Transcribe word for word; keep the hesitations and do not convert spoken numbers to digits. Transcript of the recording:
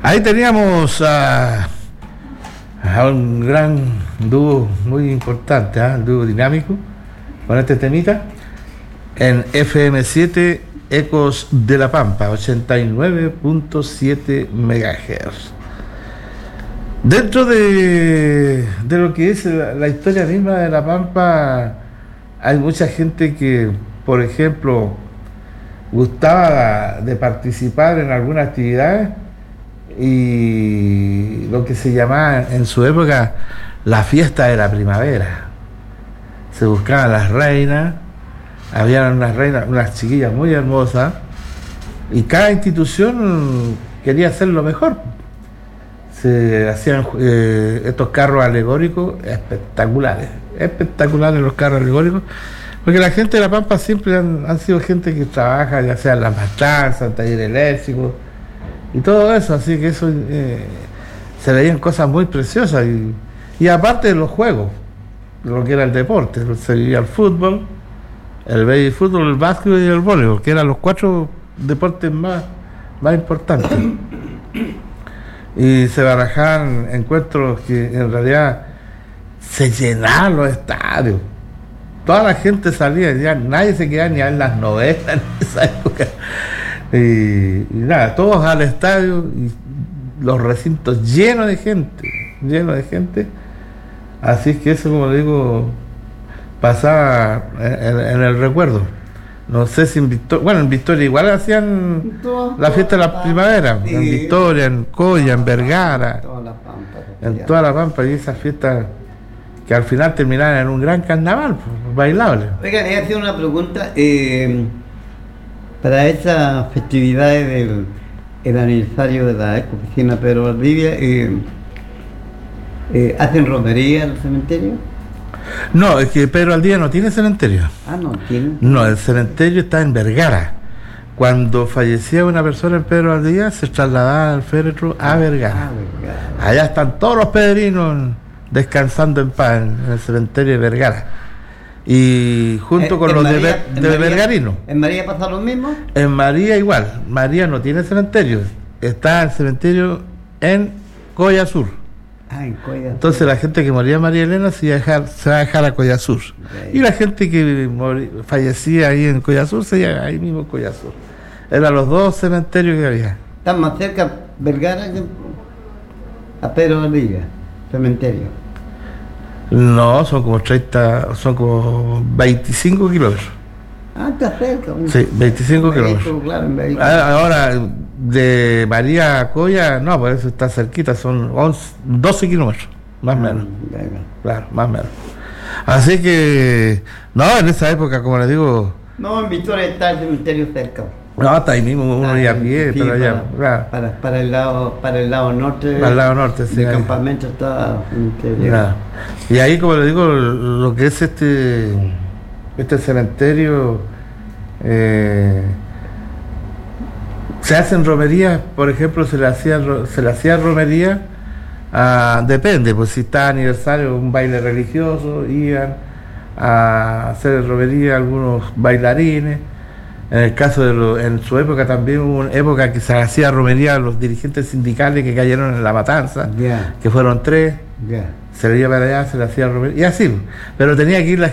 Ahí teníamos a, a un gran dúo muy importante, ¿eh? Un dúo dinámico con este temita en F M siete Ecos de la Pampa, ochenta y nueve punto siete megahertz. Dentro de, de lo que es la, la historia misma de la Pampa, hay mucha gente que, por ejemplo, gustaba de participar en algunas actividades y lo que se llamaba en su época la fiesta de la primavera. Se buscaban las reinas, había unas reinas, unas chiquillas muy hermosas, y cada institución quería hacer lo mejor. Se hacían eh, estos carros alegóricos espectaculares, espectaculares los carros alegóricos, porque la gente de La Pampa siempre han, han sido gente que trabaja, ya sea en las matanzas, en talleres eléctricos y todo eso, así que eso eh, se veían cosas muy preciosas, y, y aparte de los juegos, lo que era el deporte, se vivía el fútbol, el baby fútbol, el básquetbol y el voleibol, que eran los cuatro deportes más, más importantes. Y se barajaban encuentros que en realidad se llenaban los estadios. Toda la gente salía, ya nadie se quedaba ni en las novelas en esa época. Y, y nada, todos al estadio, y los recintos llenos de gente, llenos de gente. Así es que eso, como digo, pasaba en, en el recuerdo. No sé si en Victoria, bueno, en Victoria igual hacían todo, la fiesta de la primavera, sí. En Victoria, en Coya, en Vergara, toda la Pampa, en toda la Pampa, y esas fiestas que al final terminaban en un gran carnaval, pues, bailable. Oiga, le hacía una pregunta, eh, para esas festividades del el aniversario de la Ecopiscina Pedro Valdivia, eh, eh, ¿hacen romería en el cementerio? No, es que Pedro Valdivia no tiene cementerio. Ah, no tiene. No, el cementerio está en Vergara. Cuando fallecía una persona en Pedro Valdivia, se trasladaba al féretro a Vergara. Ah, Vergara. Allá están todos los pedrinos descansando en paz en el cementerio de Vergara. Y junto eh, con los María, de, de Vergarino. ¿En María pasa lo mismo? En María igual. María no tiene cementerio. Está el cementerio en Coya Sur. Ah, en Coya. Entonces la gente que moría en María Elena se, iba a dejar, se va a dejar a Coya Sur. Okay. Y la gente que moría, fallecía ahí en Coya Sur se iba ahí mismo en Coya Sur. Eran los dos cementerios que había. ¿Están más cerca Vergara que a Pedro Valdivia, cementerio? No, son como treinta, son como veinticinco kilómetros. Ah, está cerca. Un sí, veinticinco kilómetros. Claro, ahora, de María a Coya, no, por eso está cerquita, son once, doce kilómetros, más o ah, menos. Venga. Claro, más o menos. Así que, no, en esa época, como les digo... No, en Victoria está el cementerio cerca. No, hasta ahí mismo uno iba a pie, sí, pero para, allá, claro. para, para el lado, para el lado norte. Para el lado norte, sí. El campamento está. Claro. Y ahí, como le digo, lo que es este, este cementerio, eh, se hacen romerías, por ejemplo, se le hacía, se le hacía romería, a, depende, pues si está aniversario, un baile religioso, iban a hacer romería algunos bailarines. En el caso de lo, en su época también hubo una época que se hacía romería a los dirigentes sindicales que cayeron en la matanza, yeah. que fueron tres, yeah. se le iba para allá, se le hacía romería, y así, pero tenía que ir la